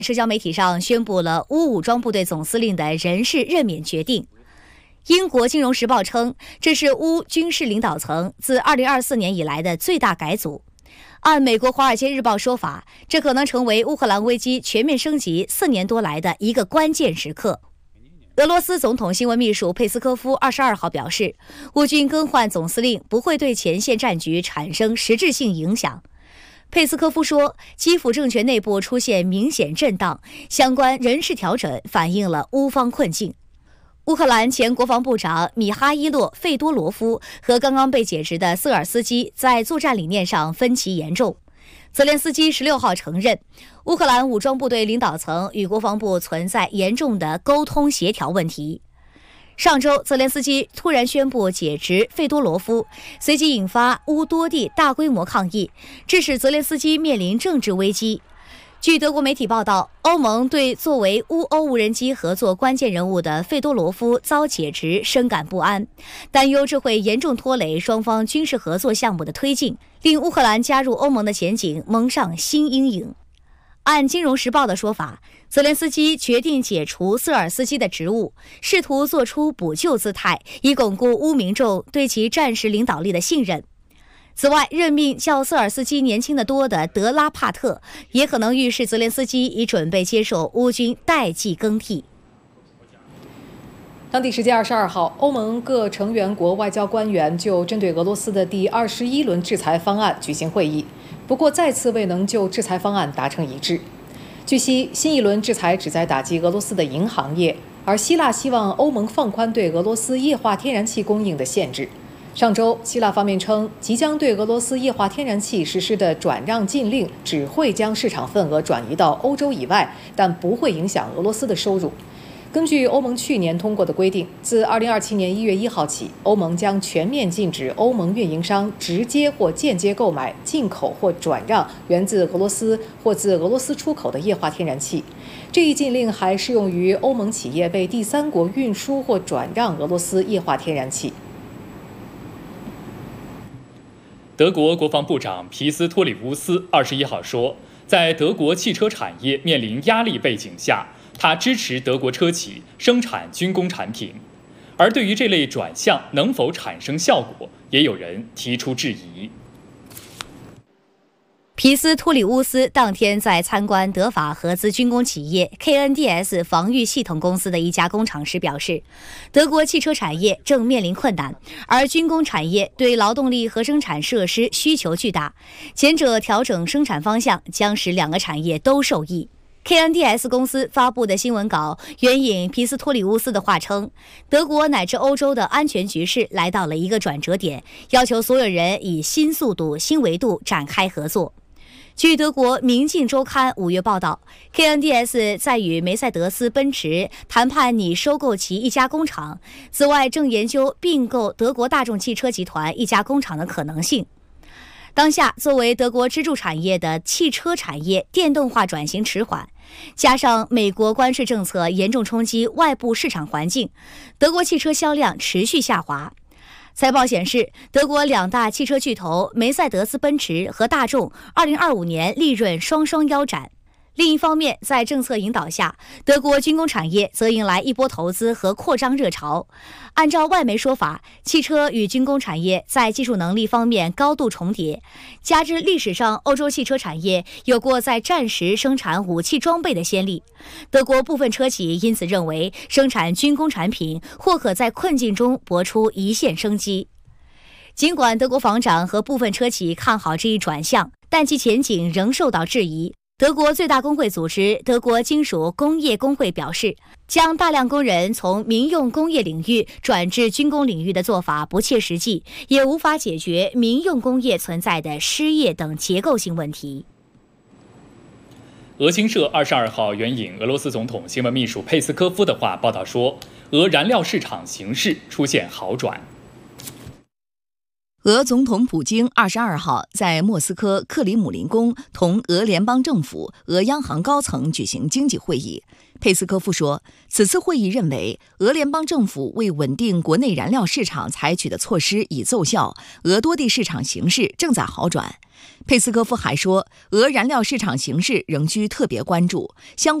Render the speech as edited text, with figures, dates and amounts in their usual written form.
社交媒体上宣布了乌武装部队总司令的人事任免决定。英国《金融时报》称，这是乌军事领导层自2024年以来的最大改组。按美国《华尔街日报》说法，这可能成为乌克兰危机全面升级4年多来的一个关键时刻。俄罗斯总统新闻秘书佩斯科夫22号表示，乌军更换总司令不会对前线战局产生实质性影响。佩斯科夫说，基辅政权内部出现明显震荡，相关人事调整反映了乌方困境。乌克兰前国防部长米哈伊洛·费多罗夫和刚刚被解职的瑟尔斯基在作战理念上分歧严重。泽连斯基16号承认，乌克兰武装部队领导层与国防部存在严重的沟通协调问题。上周，泽连斯基突然宣布解职费多罗夫，随即引发乌多地大规模抗议，致使泽连斯基面临政治危机。据德国媒体报道，欧盟对作为乌欧无人机合作关键人物的费多罗夫遭解职深感不安，担忧这会严重拖累双方军事合作项目的推进，令乌克兰加入欧盟的前景蒙上新阴影。按《金融时报》的说法，泽连斯基决定解除瑟尔斯基的职务，试图做出补救姿态，以巩固乌民众对其战时领导力的信任。此外，任命较瑟尔斯基年轻得多的德拉帕特也可能预示泽连斯基已准备接受乌军代际更替。 当地时间22号，欧盟各成员国外交官员就针对俄罗斯的第21轮制裁方案举行会议，不过再次未能就制裁方案达成一致。据悉，新一轮制裁旨在打击俄罗斯的银行业，而希腊希望欧盟放宽对俄罗斯液化天然气供应的限制。上周，希腊方面称，即将对俄罗斯液化天然气实施的转让禁令只会将市场份额转移到欧洲以外，但不会影响俄罗斯的收入。根据欧盟去年通过的规定，自2027年1月1号起，欧盟将全面禁止欧盟运营商直接或间接购买、进口或转让源自俄罗斯或自俄罗斯出口的液化天然气。这一禁令还适用于欧盟企业为第三国运输或转让俄罗斯液化天然气。 德国国防部长皮斯托里乌斯21号说，在德国汽车产业面临压力背景下，他支持德国车企生产军工产品。而对于这类转向能否产生效果，也有人提出质疑。 皮斯托里乌斯当天在参观德法合资军工企业 KNDS 防御系统公司的一家工厂时表示，德国汽车产业正面临困难，而军工产业对劳动力和生产设施需求巨大，前者调整生产方向将使两个产业都受益。KNDS 公司发布的新闻稿援引皮斯托里乌斯的话称，德国乃至欧洲的安全局势来到了一个转折点，要求所有人以新速度、新维度展开合作。据德国《明镜周刊》5月报道， KNDS 在与梅赛德斯奔驰谈判拟收购其一家工厂，此外正研究并购德国大众汽车集团一家工厂的可能性。当下，作为德国支柱产业的汽车产业电动化转型迟缓，加上美国关税政策严重冲击外部市场环境，德国汽车销量持续下滑。财报显示，德国两大汽车巨头梅赛德斯奔驰和大众2025年利润双双腰斩。另一方面，在政策引导下，德国军工产业则迎来一波投资和扩张热潮。按照外媒说法，汽车与军工产业在技术能力方面高度重叠，加之历史上欧洲汽车产业有过在战时生产武器装备的先例，德国部分车企因此认为生产军工产品或可在困境中搏出一线生机。尽管德国防长和部分车企看好这一转向，但其前景仍受到质疑。德国最大工会组织德国金属工业工会表示，将大量工人从民用工业领域转至军工领域的做法不切实际，也无法解决民用工业存在的失业等结构性问题。 俄新社22号援引俄罗斯总统新闻秘书佩斯科夫的话报道说，俄燃料市场形势出现好转。 俄总统普京22号在莫斯科克里姆林宫同俄联邦政府、俄央行高层举行经济会议。佩斯科夫说，此次会议认为，俄联邦政府为稳定国内燃料市场采取的措施已奏效，俄多地市场形势正在好转。佩斯科夫还说，俄燃料市场形势仍需特别关注，相